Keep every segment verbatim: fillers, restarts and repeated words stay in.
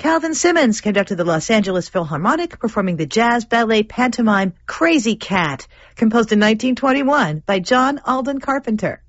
Calvin Simmons conducted the Los Angeles Philharmonic, performing the jazz ballet pantomime Crazy Cat, composed in nineteen twenty-one by John Alden Carpenter.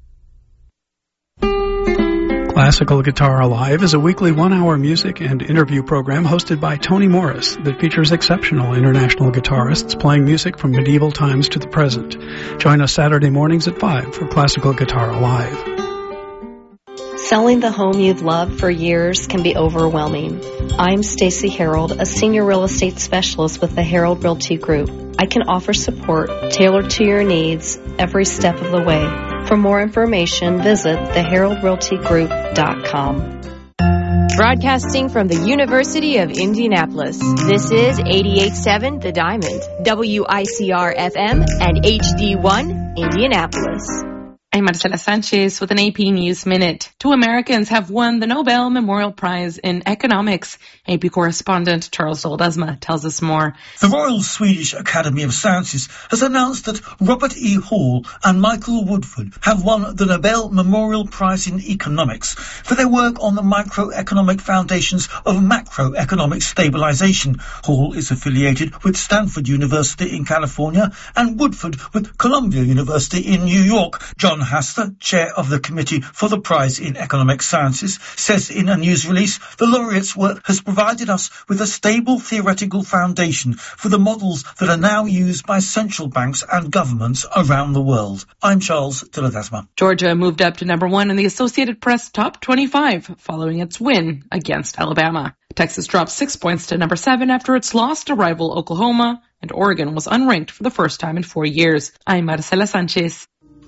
Classical Guitar Alive is a weekly one-hour music and interview program hosted by Tony Morris that features exceptional international guitarists playing music from medieval times to the present. Join us Saturday mornings at five for Classical Guitar Alive. Selling the home you've loved for years can be overwhelming. I'm Stacy Harold, a senior real estate specialist with the Harold Realty Group. I can offer support tailored to your needs every step of the way. For more information, visit the harold realty group dot com. Broadcasting from the University of Indianapolis, this is eighty-eight point seven The Diamond, W I C R F M, and H D one, Indianapolis. I'm Marcela Sanchez with an A P News Minute. Two Americans have won the Nobel Memorial Prize in Economics. A P correspondent Charles Doldesma tells us more. The Royal Swedish Academy of Sciences has announced that Robert E. Hall and Michael Woodford have won the Nobel Memorial Prize in Economics for their work on the microeconomic foundations of macroeconomic stabilization. Hall is affiliated with Stanford University in California and Woodford with Columbia University in New York. John Haster, chair of the Committee for the Prize in Economic Sciences, says in a news release, the laureates' work has provided us with a stable theoretical foundation for the models that are now used by central banks and governments around the world. I'm Charles Doldesma. Georgia moved up to number one in the Associated Press Top twenty-five following its win against Alabama. Texas dropped six points to number seven after its loss to rival Oklahoma, and Oregon was unranked for the first time in four years. I'm Marcela Sanchez.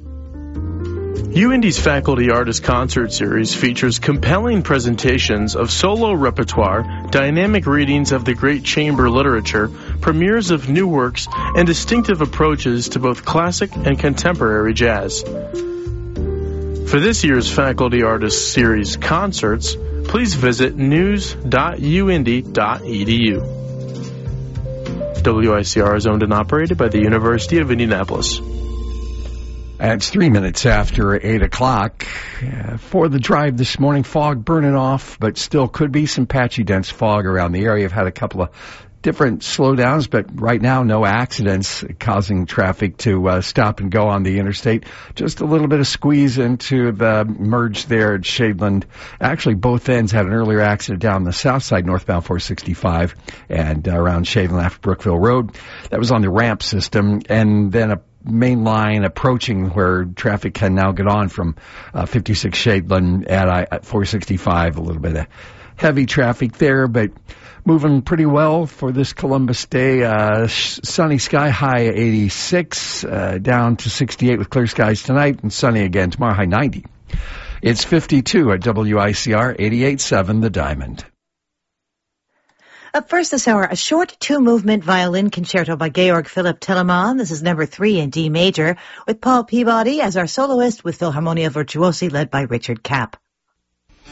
U Indy's Faculty Artist Concert Series features compelling presentations of solo repertoire, dynamic readings of the great chamber literature, premieres of new works, and distinctive approaches to both classic and contemporary jazz. For this year's Faculty Artist Series concerts, please visit news dot u indy dot e d u. W I C R is owned and operated by the University of Indianapolis. It's three minutes after eight o'clock. Uh, for the drive this morning, fog burning off, but still could be some patchy, dense fog around the area. I've had a couple of different slowdowns, but right now no accidents causing traffic to uh, stop and go on the interstate. Just a little bit of squeeze into the merge there at Shadeland. Actually, both ends had an earlier accident down the south side, northbound four sixty-five, and uh, around Shadeland after Brookville Road. That was on the ramp system, and then a main line approaching where traffic can now get on from uh, fifty-six Shadeland at, uh, at four sixty-five. A little bit of heavy traffic there, but moving pretty well for this Columbus Day. Uh, sunny sky, high eighty-six, uh, down to sixty-eight with clear skies tonight, and sunny again tomorrow, high ninety. It's fifty-two at W I C R eighty-eight point seven The Diamond. Up first this hour, a short two-movement violin concerto by Georg Philipp Telemann. This is number three in D major, with Paul Peabody as our soloist with Philharmonia Virtuosi led by Richard Kapp.